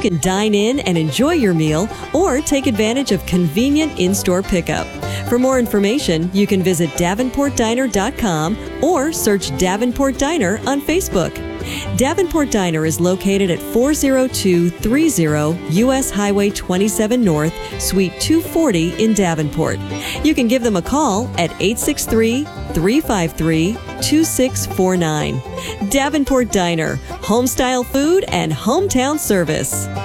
can dine in and enjoy your meal or take advantage of convenient in-store pickup. For more information, you can visit DavenportDiner.com or search Davenport Diner on Facebook. Davenport Diner is located at 40230 U.S. Highway 27 North, Suite 240 in Davenport. You can give them a call at 863-353-2649. Davenport Diner, home-style food and hometown service.